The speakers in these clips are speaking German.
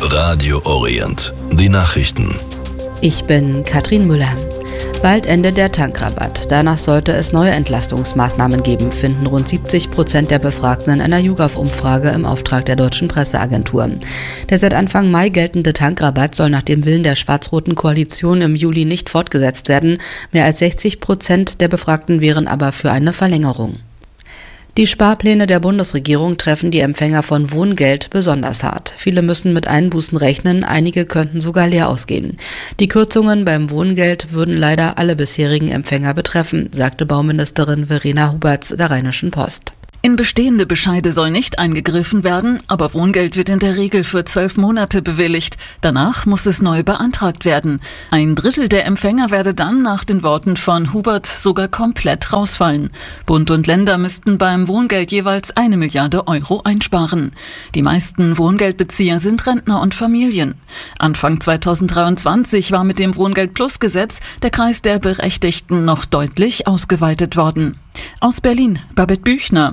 Radio Orient. Die Nachrichten. Ich bin Katrin Müller. Bald endet der Tankrabatt. Danach sollte es neue Entlastungsmaßnahmen geben, finden rund 70% der Befragten in einer YouGov-Umfrage im Auftrag der Deutschen Presseagentur. Der seit Anfang Mai geltende Tankrabatt soll nach dem Willen der schwarz-roten Koalition im Juli nicht fortgesetzt werden. Mehr als 60% der Befragten wären aber für eine Verlängerung. Die Sparpläne der Bundesregierung treffen die Empfänger von Wohngeld besonders hart. Viele müssen mit Einbußen rechnen, einige könnten sogar leer ausgehen. Die Kürzungen beim Wohngeld würden leider alle bisherigen Empfänger betreffen, sagte Bauministerin Verena Huberts der Rheinischen Post. In bestehende Bescheide soll nicht eingegriffen werden, aber Wohngeld wird in der Regel für 12 Monate bewilligt. Danach muss es neu beantragt werden. 1/3 der Empfänger werde dann nach den Worten von Hubert sogar komplett rausfallen. Bund und Länder müssten beim Wohngeld jeweils 1 Milliarde Euro einsparen. Die meisten Wohngeldbezieher sind Rentner und Familien. Anfang 2023 war mit dem Wohngeld-Plus-Gesetz der Kreis der Berechtigten noch deutlich ausgeweitet worden. Aus Berlin, Babette Büchner.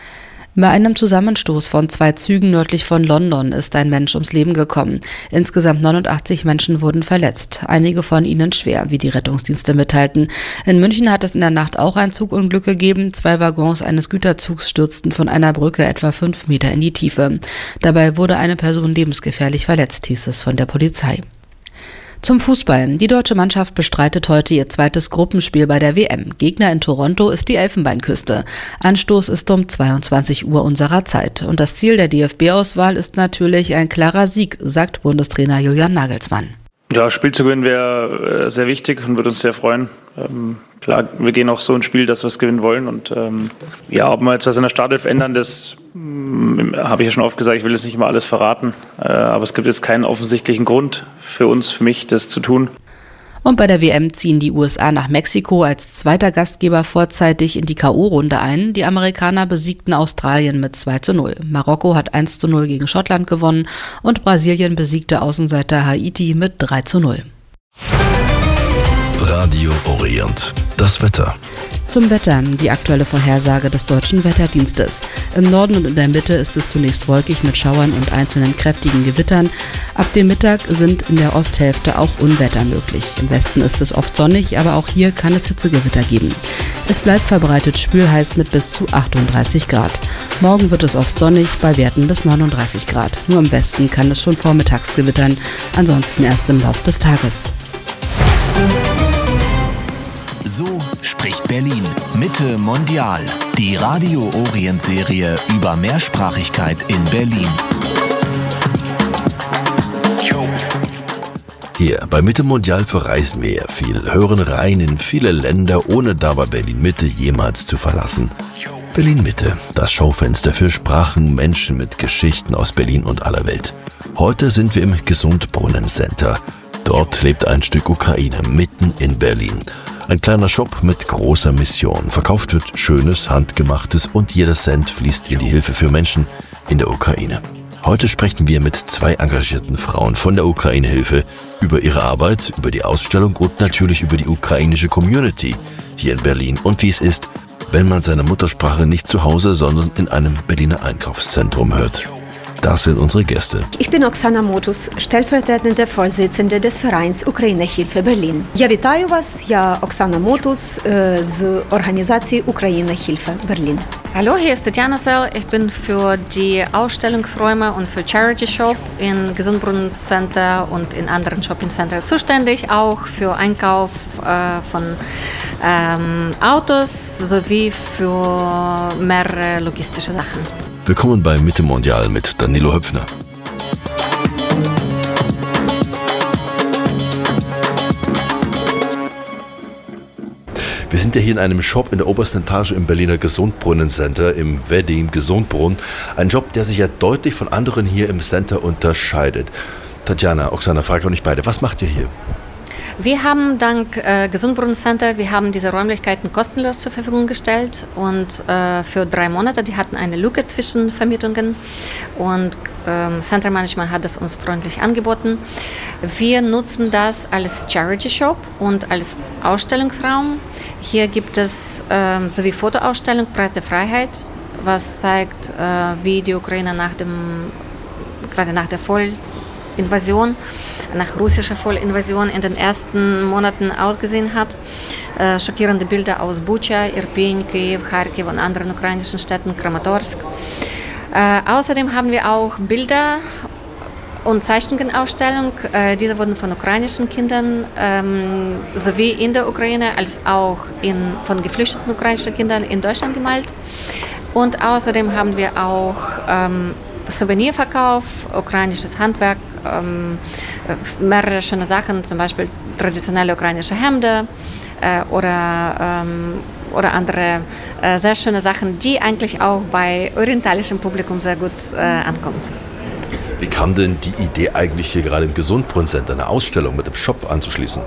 Bei einem Zusammenstoß von 2 Zügen nördlich von London ist ein Mensch ums Leben gekommen. Insgesamt 89 Menschen wurden verletzt, einige von ihnen schwer, wie die Rettungsdienste mitteilten. In München hat es in der Nacht auch ein Zugunglück gegeben. 2 Waggons eines Güterzugs stürzten von einer Brücke etwa 5 Meter in die Tiefe. Dabei wurde eine Person lebensgefährlich verletzt, hieß es von der Polizei. Zum Fußball. Die deutsche Mannschaft bestreitet heute ihr zweites Gruppenspiel bei der WM. Gegner in Toronto ist die Elfenbeinküste. Anstoß ist um 22 Uhr unserer Zeit. Und das Ziel der DFB-Auswahl ist natürlich ein klarer Sieg, sagt Bundestrainer Julian Nagelsmann. Ja, Spiel zu gewinnen wäre sehr wichtig und würde uns sehr freuen. Klar, wir gehen auch so ins Spiel, dass wir es gewinnen wollen. Und ob wir jetzt was in der Startelf ändern, das habe ich ja schon oft gesagt, ich will jetzt nicht immer alles verraten. Aber es gibt jetzt keinen offensichtlichen Grund für uns, für mich, das zu tun. Und bei der WM ziehen die USA nach Mexiko als zweiter Gastgeber vorzeitig in die K.O.-Runde ein. Die Amerikaner besiegten Australien mit 2:0. Marokko hat 1:0 gegen Schottland gewonnen und Brasilien besiegte Außenseiter Haiti mit 3:0. Radio Orient. Das Wetter. Zum Wetter, die aktuelle Vorhersage des Deutschen Wetterdienstes. Im Norden und in der Mitte ist es zunächst wolkig mit Schauern und einzelnen kräftigen Gewittern. Ab dem Mittag sind in der Osthälfte auch Unwetter möglich. Im Westen ist es oft sonnig, aber auch hier kann es Hitzegewitter geben. Es bleibt verbreitet schwülheiß mit bis zu 38 Grad. Morgen wird es oft sonnig, bei Werten bis 39 Grad. Nur im Westen kann es schon vormittags gewittern, ansonsten erst im Lauf des Tages. So spricht Berlin. Mitte Mondial. Die Radio Orient Serie über Mehrsprachigkeit in Berlin. Hier bei Mitte Mondial verreisen wir viel, hören rein in viele Länder, ohne dabei Berlin Mitte jemals zu verlassen. Berlin Mitte, das Schaufenster für Sprachen, Menschen mit Geschichten aus Berlin und aller Welt. Heute sind wir im Gesundbrunnen Center. Dort lebt ein Stück Ukraine mitten in Berlin. Ein kleiner Shop mit großer Mission. Verkauft wird Schönes, Handgemachtes und jeder Cent fließt in die Hilfe für Menschen in der Ukraine. Heute sprechen wir mit 2 engagierten Frauen von der Ukraine-Hilfe über ihre Arbeit, über die Ausstellung und natürlich über die ukrainische Community hier in Berlin und wie es ist, wenn man seine Muttersprache nicht zu Hause, sondern in einem Berliner Einkaufszentrum hört. Das sind unsere Gäste. Ich bin Oksana Motus, stellvertretende Vorsitzende des Vereins Ukraine-Hilfe Berlin. Я вітаю вас, я Oksana Motus з Організації Ukraine-Hilfe Berlin. Hallo, hier ist Tatjana Sell. Ich bin für die Ausstellungsräume und für Charity Shop in Gesundbrunnen Center und in anderen Shopping Center zuständig, auch für Einkauf von Autos sowie für mehrere logistische Sachen. Willkommen bei Mitte Mondial mit Danilo Höpfner. Wir sind ja hier in einem Shop in der obersten Etage im Berliner Gesundbrunnen Center, im Wedding Gesundbrunnen. Ein Job, der sich ja deutlich von anderen hier im Center unterscheidet. Tatjana, Oksana, frage auch nicht beide, was macht ihr hier? Wir haben dank Gesundbrunnen Center, wir haben diese Räumlichkeiten kostenlos zur Verfügung gestellt und für 3 Monate, die hatten eine Lücke zwischen Vermietungen und Center Management hat es uns freundlich angeboten. Wir nutzen das als Charity Shop und als Ausstellungsraum. Hier gibt es sowie Fotoausstellung Preis der Freiheit, was zeigt, wie die Ukraine nach der Invasion, nach russischer Vollinvasion in den ersten Monaten ausgesehen hat. Schockierende Bilder aus Bucha, Irpin, Kiew, Kharkiv und anderen ukrainischen Städten, Kramatorsk. Außerdem haben wir auch Bilder und Zeichnungenausstellung. Diese wurden von ukrainischen Kindern sowie in der Ukraine als auch von geflüchteten ukrainischen Kindern in Deutschland gemalt. Und außerdem haben wir auch Souvenirverkauf, ukrainisches Handwerk, mehrere schöne Sachen, zum Beispiel traditionelle ukrainische Hemden oder andere sehr schöne Sachen, die eigentlich auch bei orientalischem Publikum sehr gut ankommt. Wie kam denn die Idee eigentlich hier gerade im Gesundbrunnen-Center eine Ausstellung mit dem Shop anzuschließen?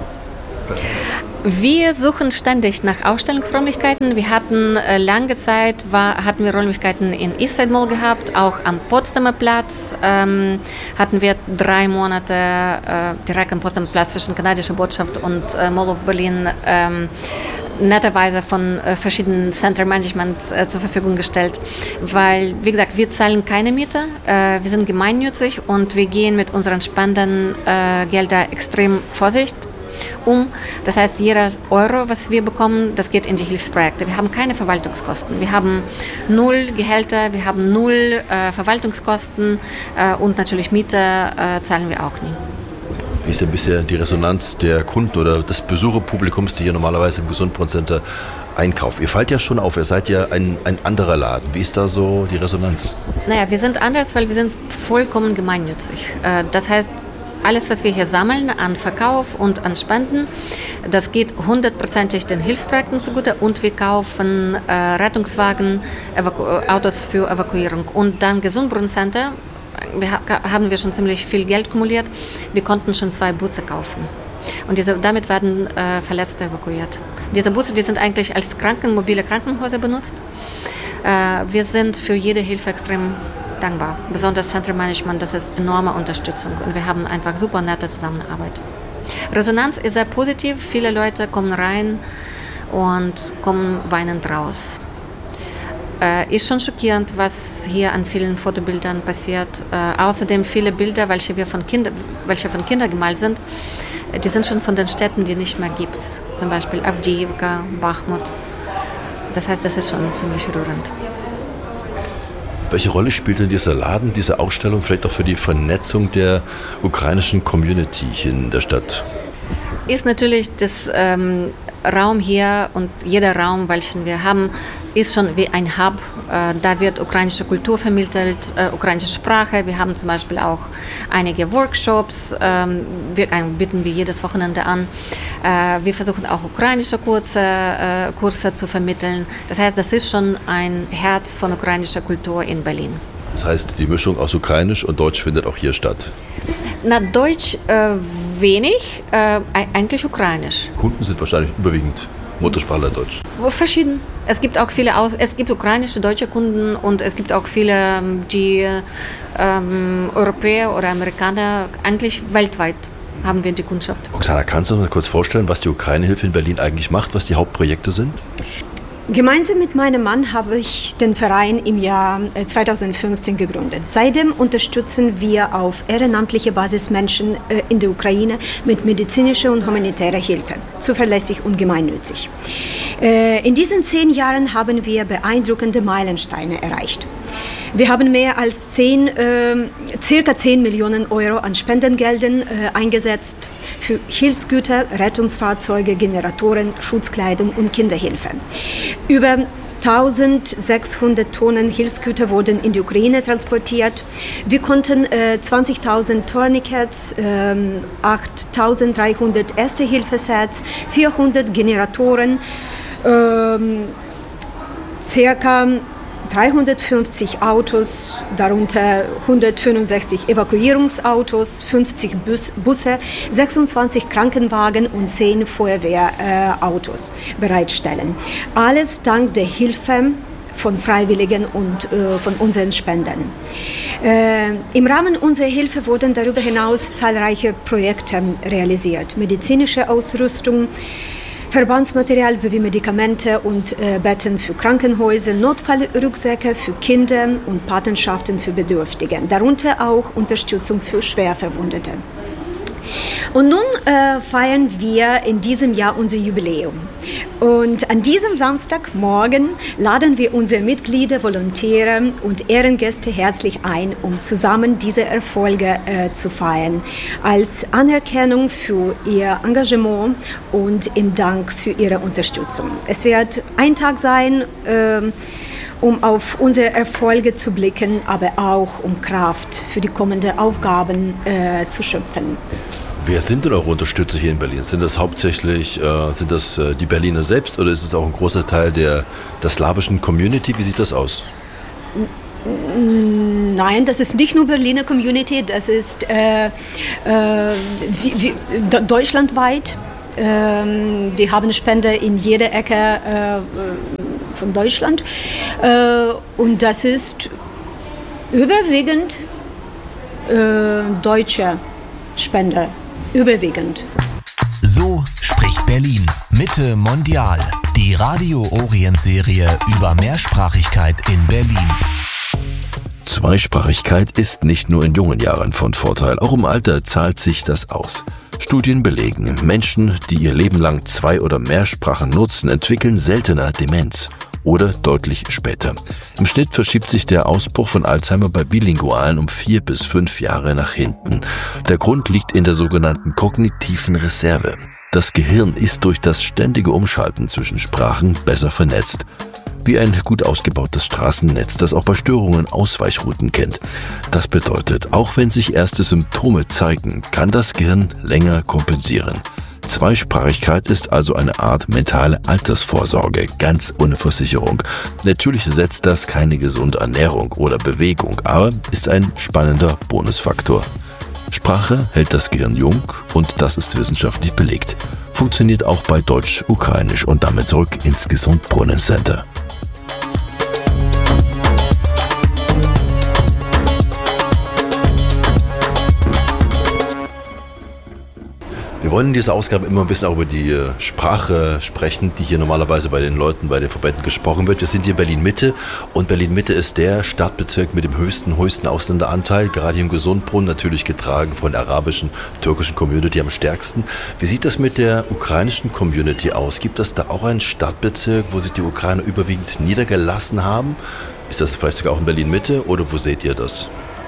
Wir suchen ständig nach Ausstellungsräumlichkeiten. Wir hatten lange Zeit, hatten wir Räumlichkeiten in East Side Mall gehabt, auch am Potsdamer Platz hatten wir 3 Monate direkt am Potsdamer Platz zwischen kanadischer Botschaft und Mall of Berlin netterweise von verschiedenen Center Management zur Verfügung gestellt, weil, wie gesagt, wir zahlen keine Miete, wir sind gemeinnützig und wir gehen mit unseren Spendengeldern extrem vorsichtig um. Das heißt, jeder Euro, was wir bekommen, das geht in die Hilfsprojekte. Wir haben keine Verwaltungskosten. Wir haben 0 Gehälter, wir haben 0 Verwaltungskosten und natürlich Miete zahlen wir auch nie. Wie ist denn bisher die Resonanz der Kunden oder des Besucherpublikums, die hier normalerweise im Gesundbrunnen-Center einkaufen? Ihr fallt ja schon auf, ihr seid ja ein anderer Laden. Wie ist da so die Resonanz? Naja, wir sind anders, weil wir sind vollkommen gemeinnützig. Das heißt, alles, was wir hier sammeln an Verkauf und an Spenden, das geht 100%ig den Hilfsprojekten zugute und wir kaufen Rettungswagen, Autos für Evakuierung. Und dann Gesundbrunnen-Center, haben wir schon ziemlich viel Geld kumuliert. Wir konnten schon 2 Busse kaufen. Und damit werden Verletzte evakuiert. Diese Busse, die sind eigentlich als mobile Krankenhäuser benutzt. Wir sind für jede Hilfe extrem dankbar. Besonders Center Management, das ist enorme Unterstützung. Und wir haben einfach super nette Zusammenarbeit. Resonanz ist sehr positiv. Viele Leute kommen rein und kommen weinend raus. Ist schon schockierend, was hier an vielen Fotobildern passiert. Außerdem viele Bilder, welche von Kindern gemalt sind, die sind schon von den Städten, die nicht mehr gibt. Zum Beispiel Avdiivka, Bachmut. Das heißt, das ist schon ziemlich rührend. Welche Rolle spielt denn dieser Laden, diese Ausstellung vielleicht auch für die Vernetzung der ukrainischen Community hier in der Stadt? Ist natürlich das Raum hier und jeder Raum, welchen wir haben, ist schon wie ein Hub. Da wird ukrainische Kultur vermittelt, ukrainische Sprache. Wir haben zum Beispiel auch einige Workshops, bieten wir jedes Wochenende an. Wir versuchen auch ukrainische Kurse zu vermitteln. Das heißt, das ist schon ein Herz von ukrainischer Kultur in Berlin. Das heißt, die Mischung aus Ukrainisch und Deutsch findet auch hier statt? Na, Deutsch wenig, eigentlich Ukrainisch. Kunden sind wahrscheinlich überwiegend Muttersprachler Deutsch. Verschieden. Es gibt auch es gibt ukrainische, deutsche Kunden und es gibt auch viele, die Europäer oder Amerikaner, eigentlich weltweit haben wir die Kundschaft. Oksana, kannst du uns mal kurz vorstellen, was die Ukraine-Hilfe in Berlin eigentlich macht, was die Hauptprojekte sind? Gemeinsam mit meinem Mann habe ich den Verein im Jahr 2015 gegründet. Seitdem unterstützen wir auf ehrenamtlicher Basis Menschen in der Ukraine mit medizinischer und humanitärer Hilfe, zuverlässig und gemeinnützig. In diesen 10 Jahren haben wir beeindruckende Meilensteine erreicht. Wir haben mehr als circa 10 Millionen Euro an Spendengeldern eingesetzt für Hilfsgüter, Rettungsfahrzeuge, Generatoren, Schutzkleidung und Kinderhilfe. Über 1600 Tonnen Hilfsgüter wurden in die Ukraine transportiert. Wir konnten 20.000 Tourniquets, 8.300 Erste-Hilfe-Sets, 400 Generatoren, circa 350 Autos, darunter 165 Evakuierungsautos, 50 Busse, 26 Krankenwagen und 10 Feuerwehrautos bereitstellen. Alles dank der Hilfe von Freiwilligen und von unseren Spendern. Im Rahmen unserer Hilfe wurden darüber hinaus zahlreiche Projekte realisiert. Medizinische Ausrüstung, Verbandsmaterial sowie Medikamente und Betten für Krankenhäuser, Notfallrucksäcke für Kinder und Patenschaften für Bedürftige, darunter auch Unterstützung für Schwerverwundete. Und nun feiern wir in diesem Jahr unser Jubiläum. Und an diesem Samstagmorgen laden wir unsere Mitglieder, Volontäre und Ehrengäste herzlich ein, um zusammen diese Erfolge zu feiern, als Anerkennung für ihr Engagement und im Dank für ihre Unterstützung. Es wird ein Tag sein, um auf unsere Erfolge zu blicken, aber auch um Kraft für die kommenden Aufgaben zu schöpfen. Wer sind denn eure Unterstützer hier in Berlin? Sind das hauptsächlich die Berliner selbst oder ist es auch ein großer Teil der slawischen Community? Wie sieht das aus? Nein, das ist nicht nur Berliner Community, das ist deutschlandweit. Wir haben Spender in jeder Ecke von Deutschland und das ist überwiegend deutsche Spender. Überwiegend. So spricht Berlin. Mitte Mondial. Die Radio Orient-Serie über Mehrsprachigkeit in Berlin. Zweisprachigkeit ist nicht nur in jungen Jahren von Vorteil. Auch im Alter zahlt sich das aus. Studien belegen, Menschen, die ihr Leben lang 2 oder mehr Sprachen nutzen, entwickeln seltener Demenz. Oder deutlich später. Im Schnitt verschiebt sich der Ausbruch von Alzheimer bei Bilingualen um 4 bis 5 Jahre nach hinten. Der Grund liegt in der sogenannten kognitiven Reserve. Das Gehirn ist durch das ständige Umschalten zwischen Sprachen besser vernetzt. Wie ein gut ausgebautes Straßennetz, das auch bei Störungen Ausweichrouten kennt. Das bedeutet, auch wenn sich erste Symptome zeigen, kann das Gehirn länger kompensieren. Zweisprachigkeit ist also eine Art mentale Altersvorsorge, ganz ohne Versicherung. Natürlich ersetzt das keine gesunde Ernährung oder Bewegung, aber ist ein spannender Bonusfaktor. Sprache hält das Gehirn jung und das ist wissenschaftlich belegt. Funktioniert auch bei Deutsch, Ukrainisch und damit zurück ins Gesundbrunnen-Center. Wir wollen in dieser Ausgabe immer ein bisschen auch über die Sprache sprechen, die hier normalerweise bei den Leuten, bei den Verbänden gesprochen wird. Wir sind hier in Berlin-Mitte und Berlin-Mitte ist der Stadtbezirk mit dem höchsten Ausländeranteil, gerade hier im Gesundbrunnen, natürlich getragen von der arabischen, türkischen Community am stärksten. Wie sieht das mit der ukrainischen Community aus? Gibt es da auch einen Stadtbezirk, wo sich die Ukrainer überwiegend niedergelassen haben? Ist das vielleicht sogar auch in Berlin-Mitte oder wo seht ihr das?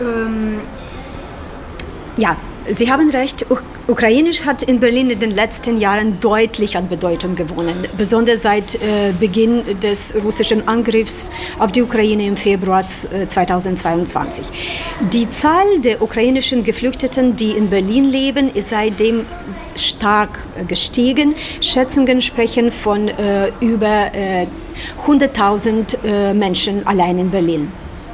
Ja, Sie haben recht. Ukrainisch hat in Berlin in den letzten Jahren deutlich an Bedeutung gewonnen, besonders seit Beginn des russischen Angriffs auf die Ukraine im Februar 2022. Die Zahl der ukrainischen Geflüchteten, die in Berlin leben, ist seitdem stark gestiegen. Schätzungen sprechen von über 100.000 Menschen allein in Berlin.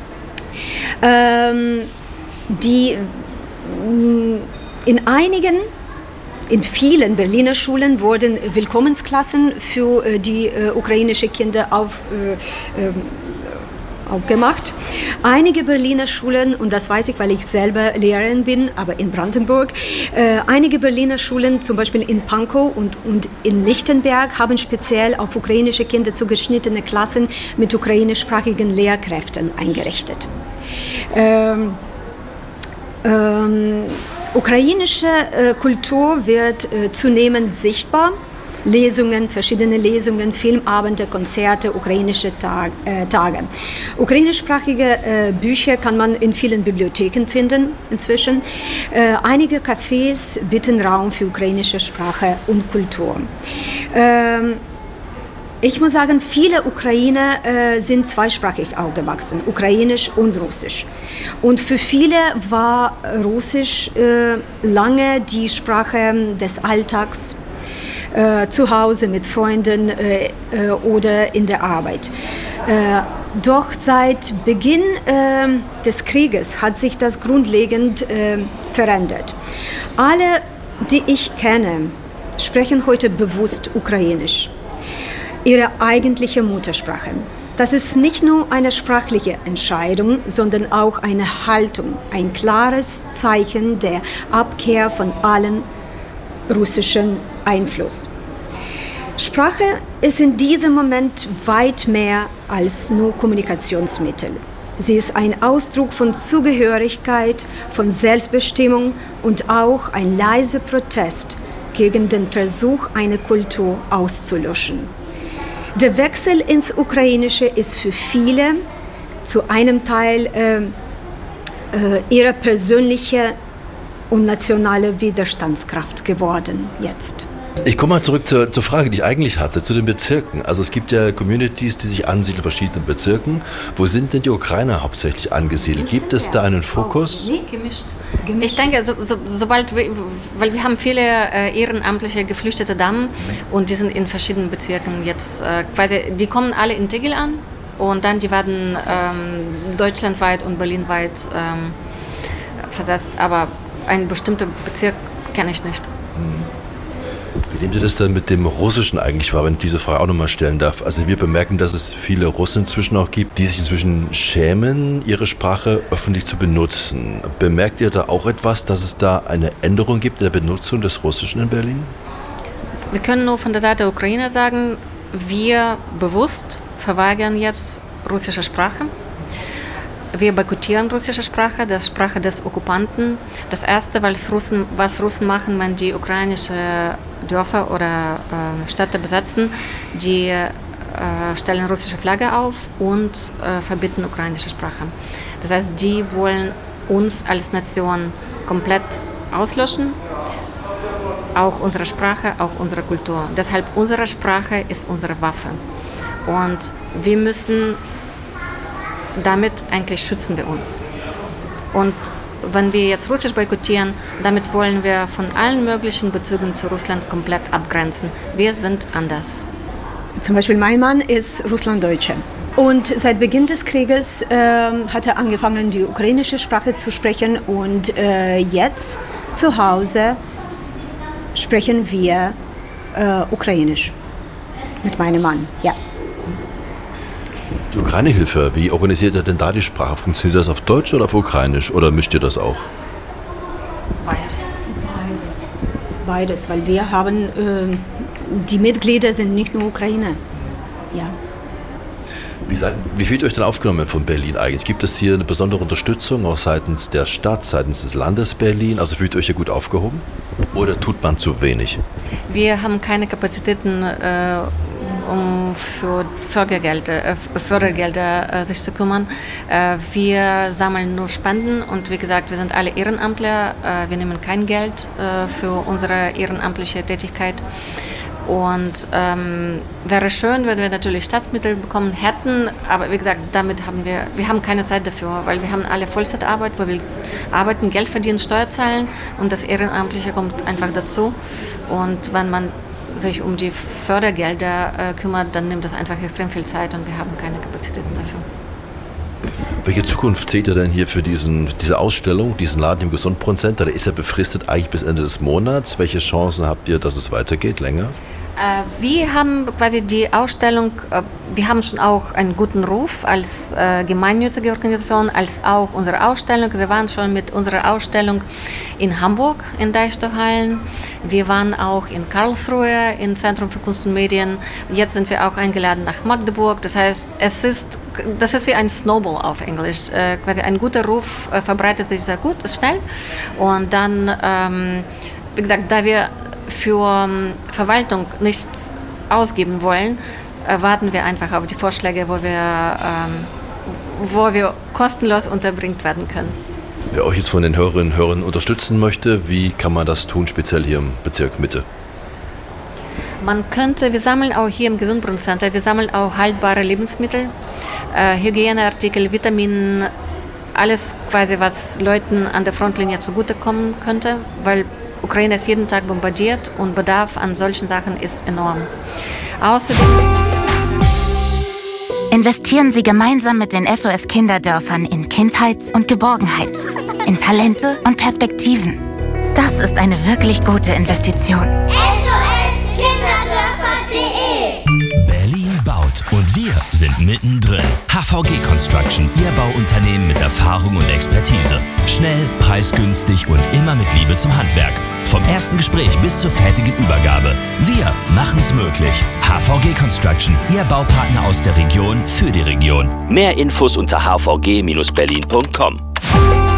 In vielen Berliner Schulen wurden Willkommensklassen für die ukrainischen Kinder aufgemacht. Einige Berliner Schulen, und das weiß ich, weil ich selber Lehrerin bin, aber in Brandenburg, einige Berliner Schulen, zum Beispiel in Pankow und in Lichtenberg, haben speziell auf ukrainische Kinder zugeschnittene Klassen mit ukrainischsprachigen Lehrkräften eingerichtet. Ukrainische Kultur wird zunehmend sichtbar. Verschiedene Lesungen, Filmabende, Konzerte, ukrainische Tage. Ukrainischsprachige Bücher kann man in vielen Bibliotheken finden inzwischen. Einige Cafés bieten Raum für ukrainische Sprache und Kultur. Ich muss sagen, viele Ukrainer sind zweisprachig aufgewachsen, ukrainisch und russisch. Und für viele war Russisch lange die Sprache des Alltags, zu Hause mit Freunden oder in der Arbeit. Doch seit Beginn des Krieges hat sich das grundlegend verändert. Alle, die ich kenne, sprechen heute bewusst Ukrainisch, ihre eigentliche Muttersprache. Das ist nicht nur eine sprachliche Entscheidung, sondern auch eine Haltung, ein klares Zeichen der Abkehr von allen russischen Einfluss. Sprache ist in diesem Moment weit mehr als nur Kommunikationsmittel. Sie ist ein Ausdruck von Zugehörigkeit, von Selbstbestimmung und auch ein leiser Protest gegen den Versuch, eine Kultur auszulöschen. Der Wechsel ins Ukrainische ist für viele zu einem Teil ihre persönliche und nationale Widerstandskraft geworden jetzt. Ich komme mal zurück zur Frage, die ich eigentlich hatte, zu den Bezirken. Also es gibt ja Communities, die sich ansiedeln in verschiedenen Bezirken. Wo sind denn die Ukrainer hauptsächlich angesiedelt? Gibt es da einen Fokus? Gemischt. Ich denke, sobald weil wir haben viele ehrenamtliche geflüchtete Damen und die sind in verschiedenen Bezirken jetzt quasi, die kommen alle in Tegel an und dann die werden deutschlandweit und berlinweit versetzt, aber einen bestimmten Bezirk kenne ich nicht. Wie nehmt ihr das dann mit dem Russischen eigentlich wahr, wenn ich diese Frage auch nochmal stellen darf? Also wir bemerken, dass es viele Russen inzwischen auch gibt, die sich inzwischen schämen, ihre Sprache öffentlich zu benutzen. Bemerkt ihr da auch etwas, dass es da eine Änderung gibt in der Benutzung des Russischen in Berlin? Wir können nur von der Seite der Ukraine sagen, wir bewusst verweigern jetzt russische Sprache. Wir boykottieren russische Sprache, das Sprache des Okkupanten. Das Erste, was Russen machen, wenn die ukrainische Dörfer oder Städte besetzen, die stellen russische Flagge auf und verbieten ukrainische Sprache. Das heißt, die wollen uns als Nation komplett auslöschen, auch unsere Sprache, auch unsere Kultur. Deshalb unsere Sprache ist unsere Waffe. Und wir müssen damit eigentlich schützen wir uns. Und wenn wir jetzt Russisch boykottieren, damit wollen wir von allen möglichen Bezügen zu Russland komplett abgrenzen. Wir sind anders. Zum Beispiel mein Mann ist Russlanddeutscher. Und seit Beginn des Krieges hat er angefangen, die ukrainische Sprache zu sprechen. Und jetzt zu Hause sprechen wir ukrainisch mit meinem Mann. Ja. Die Ukraine-Hilfe, wie organisiert ihr denn da die Sprache? Funktioniert das auf Deutsch oder auf Ukrainisch oder mischt ihr das auch? Beides, weil wir haben, die Mitglieder sind nicht nur Ukrainer. Ja. Wie fühlt ihr euch denn aufgenommen von Berlin eigentlich? Gibt es hier eine besondere Unterstützung auch seitens der Stadt, seitens des Landes Berlin? Also fühlt ihr euch hier gut aufgehoben? Oder tut man zu wenig? Wir haben keine Kapazitäten, um für Fördergelder sich zu kümmern. Wir sammeln nur Spenden und wie gesagt, wir sind alle Ehrenamtler. Wir nehmen kein Geld für unsere ehrenamtliche Tätigkeit. Und wäre schön, wenn wir natürlich Staatsmittel bekommen hätten, aber wie gesagt, damit haben wir haben keine Zeit dafür, weil wir haben alle Vollzeitarbeit, wo wir arbeiten, Geld verdienen, Steuer zahlen und das Ehrenamtliche kommt einfach dazu. Und wenn man sich um die Fördergelder kümmert, dann nimmt das einfach extrem viel Zeit und wir haben keine Kapazitäten dafür. Welche Zukunft seht ihr denn hier für diese Ausstellung, diesen Laden im Gesundbrunnen-Center? Der ist ja befristet eigentlich bis Ende des Monats. Welche Chancen habt ihr, dass es weitergeht, länger? Wir haben quasi die Ausstellung, wir haben schon auch einen guten Ruf als gemeinnützige Organisation, als auch unsere Ausstellung. Wir waren schon mit unserer Ausstellung in Hamburg in Deichtorhallen. Wir waren auch in Karlsruhe im Zentrum für Kunst und Medien. Jetzt sind wir auch eingeladen nach Magdeburg. Das heißt, das ist wie ein Snowball auf Englisch. Quasi ein guter Ruf verbreitet sich sehr gut, ist schnell. Und dann, wie gesagt, da wir für Verwaltung nichts ausgeben wollen, warten wir einfach auf die Vorschläge, wo wir kostenlos unterbringt werden können. Wer euch jetzt von den Hörerinnen und Hörern unterstützen möchte, wie kann man das tun, speziell hier im Bezirk Mitte? Wir sammeln auch hier im Gesundbrunnen-Center, wir sammeln auch haltbare Lebensmittel, Hygieneartikel, Vitamine, alles quasi, was Leuten an der Frontlinie zugutekommen könnte, weil Ukraine ist jeden Tag bombardiert und Bedarf an solchen Sachen ist enorm. Außerdem investieren Sie gemeinsam mit den SOS-Kinderdörfern in Kindheit und Geborgenheit, in Talente und Perspektiven. Das ist eine wirklich gute Investition. SOS-Kinderdörfer.de Berlin baut und wir sind mittendrin. HVG Construction, Ihr Bauunternehmen mit Erfahrung und Expertise. Schnell, preisgünstig und immer mit Liebe zum Handwerk. Vom ersten Gespräch bis zur fertigen Übergabe. Wir machen's möglich. HVG Construction, Ihr Baupartner aus der Region für die Region. Mehr Infos unter hvg-berlin.com.